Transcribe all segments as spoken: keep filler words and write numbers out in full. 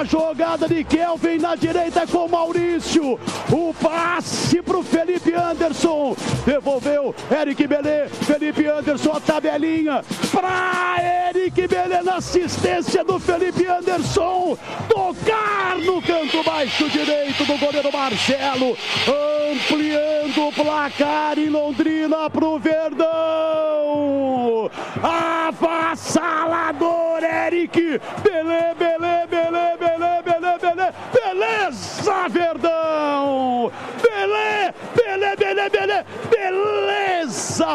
A jogada de Kelvin na direita com Maurício. O passe pro Felipe Anderson. Devolveu Eric Belê. Felipe Anderson, a tabelinha pra Eric Belê na assistência do Felipe Anderson. Tocar no canto baixo direito do goleiro Marcelo. Ampliando o placar em Londrina pro Verdão. Avassalador, Eric Belê, Belê, Belê, Belê, Belê, Belê. Beleza, Verdão. Belê, Belê, Belê, Belê. Beleza,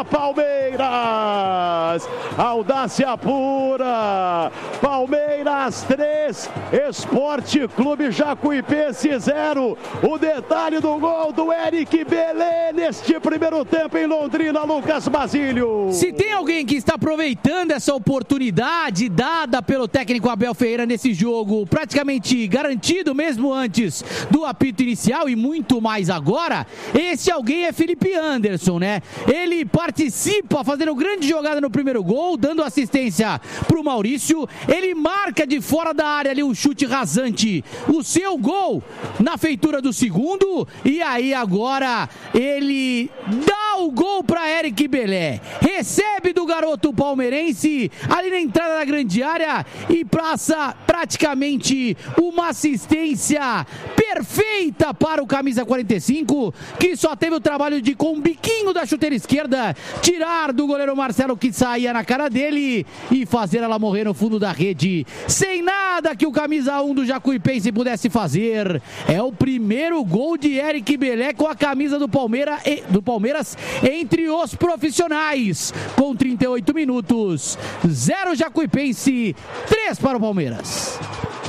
Palmeiras. Audácia pura. Palmeiras três, Esporte Clube Jacuipense zero. O detalhe do gol do Eric Belê neste primeiro tempo em Londrina, Lucas Basílio. Se tem alguém que está aproveitando essa oportunidade dada pelo técnico Abel Ferreira nesse jogo, praticamente garantido mesmo antes do apito inicial e muito mais agora, esse alguém é Felipe Anderson, né? Ele participa fazendo grande jogada no primeiro gol, dando assistência para o Maurício. Ele marca de fora da área ali um chute rasante, o seu gol na feitura do segundo, e aí agora ele dá o gol para Eric Belé, recebe do garoto palmeirense ali na entrada da grande área e passa praticamente uma assistência perfeita para o camisa quarenta e cinco, que só teve o trabalho de, com o biquinho da chuteira esquerda, tirar do goleiro Marcelo que saía na cara dele e fazer ela morrer no fundo da rede, sem nada que o camisa um do Jacuipense pudesse fazer. É o primeiro gol de Eric Belé com a camisa do Palmeiras, do Palmeiras entre os profissionais, com trinta e oito minutos, zero Jacuipense, três para o Palmeiras.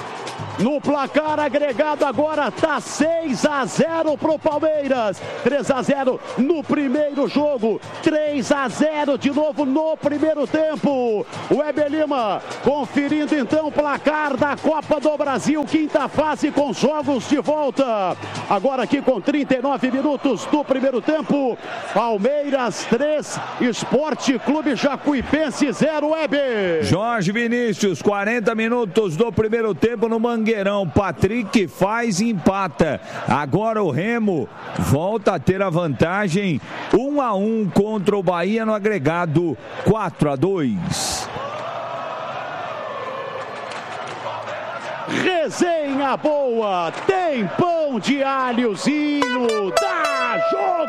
No placar agregado agora tá seis a zero pro Palmeiras, três a zero no primeiro jogo, três a zero de novo no primeiro tempo. O Heber Lima conferindo então o placar da Copa do Brasil, quinta fase com jogos de volta. Agora aqui com trinta e nove minutos do primeiro tempo, Palmeiras três, Esporte Clube Jacuipense zero, Heber. Jorge Vinícius, quarenta minutos do primeiro tempo no Mangueirão. Patrick faz e empata. Agora o Remo volta a ter a vantagem, um a um contra o Bahia no agregado, quatro a dois. Resenha boa, tem pão de alhozinho, dá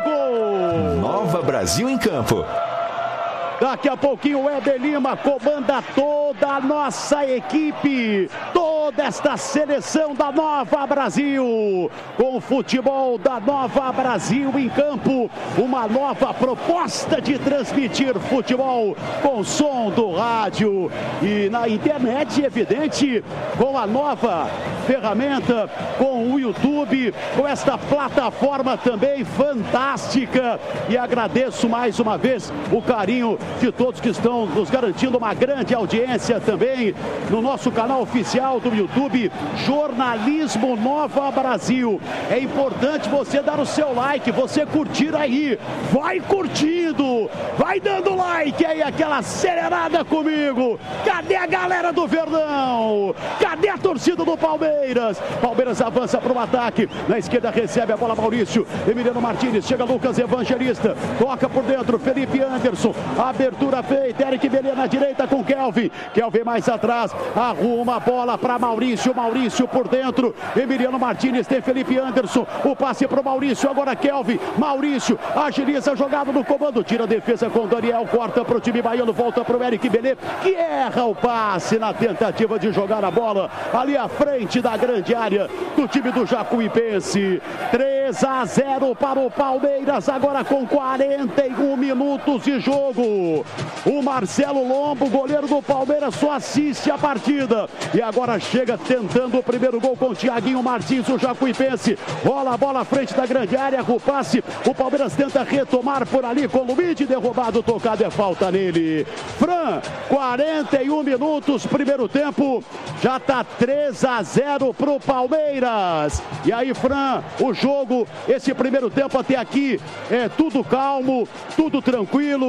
jogo! Nova Brasil em campo. Daqui a pouquinho o Heber Lima comanda toda a nossa equipe, toda esta seleção da Nova Brasil, com o futebol da Nova Brasil em campo, uma nova proposta de transmitir futebol com som do rádio e na internet, evidente, com a nova ferramenta, com o YouTube, com esta plataforma também fantástica, e agradeço mais uma vez o carinho de todos que estão nos garantindo uma grande audiência também no nosso canal oficial do YouTube, Jornalismo Nova Brasil. É importante você dar o seu like, você curtir aí, vai curtindo, vai dando like aí, aquela acelerada comigo. Cadê a galera do Verdão? Cadê a torcida do Palmeiras? Palmeiras avança para o ataque, na esquerda recebe a bola Maurício, Emiliano Martins, chega Lucas Evangelista, toca por dentro, Felipe Anderson, abertura feita, Eric Belê na direita com Kelvin, Kelvin mais atrás, arruma a bola para Maurício, Maurício por dentro, Emiliano Martins, tem Felipe Anderson, o passe para o Maurício, agora Kelvin, Maurício, agiliza a jogada no comando, tira a defesa com Daniel, corta para o time baiano, volta para o Eric Belê, que erra o passe na tentativa de jogar a bola ali à frente da grande área do time do Jacuipense. Três a zero para o Palmeiras, agora com quarenta e um minutos de jogo. O Marcelo Lombo, goleiro do Palmeiras, só assiste a partida. E agora chega tentando o primeiro gol com o Thiaguinho Martins, o Jacuipense. Rola a bola à frente da grande área, o passe. O Palmeiras tenta retomar por ali com o Lumide, derrubado, tocado, é falta nele. Fran, quarenta e um minutos, primeiro tempo. Já está três a zero para o Palmeiras. E aí, Fran, o jogo, esse primeiro tempo até aqui, é tudo calmo, tudo tranquilo.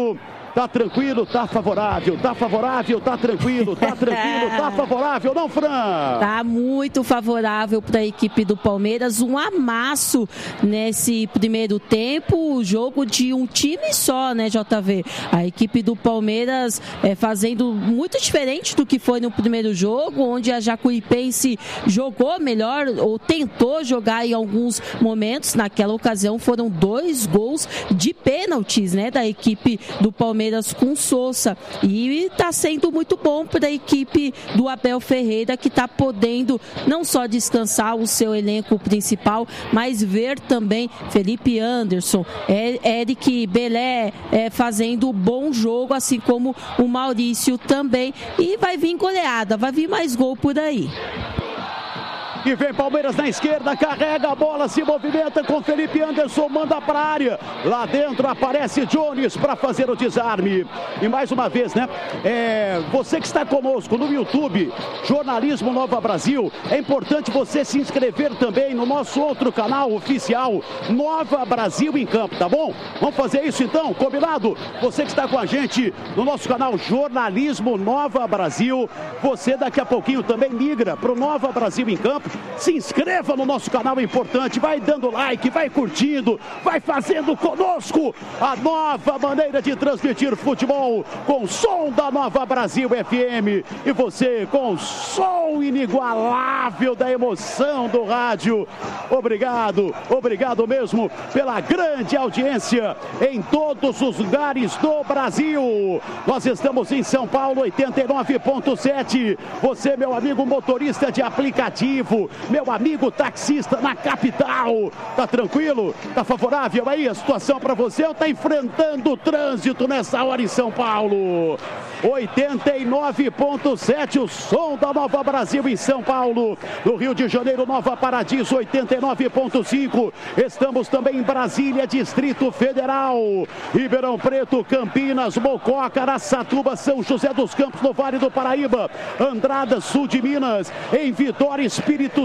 Tá tranquilo, tá favorável, tá favorável, tá tranquilo, tá tranquilo, tá favorável, não, Fran? Tá muito favorável para a equipe do Palmeiras, um amasso nesse primeiro tempo, o jogo de um time só, né, J V? A equipe do Palmeiras é, fazendo muito diferente do que foi no primeiro jogo, onde a Jacuipense jogou melhor, ou tentou jogar em alguns momentos. Naquela ocasião foram dois gols de pênaltis, né, da equipe do Palmeiras com Sousa, e está sendo muito bom para a equipe do Abel Ferreira, que está podendo não só descansar o seu elenco principal, mas ver também Felipe Anderson, Eric Belé é, fazendo bom jogo, assim como o Maurício também, e vai vir goleada, vai vir mais gol por aí. E vem Palmeiras na esquerda, carrega a bola, se movimenta com Felipe Anderson, manda para a área. Lá dentro aparece Jones para fazer o desarme. E mais uma vez, né? É, você que está conosco no YouTube, Jornalismo Nova Brasil, é importante você se inscrever também no nosso outro canal oficial, Nova Brasil em Campo, tá bom? Vamos fazer isso então, combinado? Você que está com a gente no nosso canal Jornalismo Nova Brasil, você daqui a pouquinho também migra para o Nova Brasil em Campo. Se inscreva no nosso canal, é importante, vai dando like, vai curtindo, vai fazendo conosco a nova maneira de transmitir futebol com som da Nova Brasil F M, e você com som inigualável da emoção do rádio. Obrigado, obrigado mesmo pela grande audiência em todos os lugares do Brasil. Nós estamos em São Paulo, oitenta e nove ponto sete. Você, meu amigo motorista de aplicativo, meu amigo taxista na capital, tá tranquilo? Tá favorável aí a situação para você, ou tá enfrentando o trânsito nessa hora em São Paulo? oitenta e nove ponto sete, o som da Nova Brasil em São Paulo. No Rio de Janeiro, Nova Paradiso, oitenta e nove ponto cinco. Estamos também em Brasília, Distrito Federal, Ribeirão Preto, Campinas, Mococa, Araçatuba, São José dos Campos, no Vale do Paraíba, Andrada, sul de Minas, em Vitória, Espírito